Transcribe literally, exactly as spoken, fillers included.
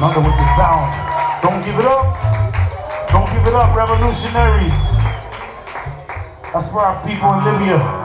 Under with the sound. Don't give it up. Don't give it up, revolutionaries. That's for our people in Libya.